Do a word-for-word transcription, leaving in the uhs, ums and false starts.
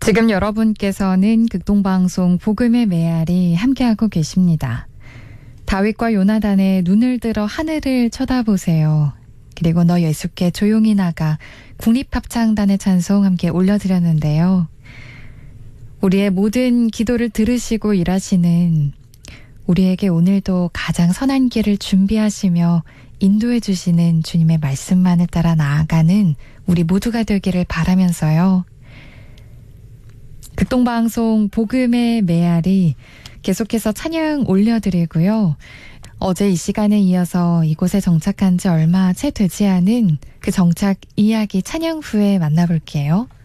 지금 여러분께서는 극동방송 복음의 메아리 함께하고 계십니다. 다윗과 요나단의 눈을 들어 하늘을 쳐다보세요. 그리고 너 예수께 조용히 나가 국립합창단의 찬송 함께 올려드렸는데요. 우리의 모든 기도를 들으시고 일하시는 우리에게 오늘도 가장 선한 길을 준비하시며 인도해 주시는 주님의 말씀만을 따라 나아가는 우리 모두가 되기를 바라면서요. 극동방송 복음의 메아리 계속해서 찬양 올려드리고요. 어제 이 시간에 이어서 이곳에 정착한 지 얼마 채 되지 않은 그 정착 이야기 찬양 후에 만나볼게요.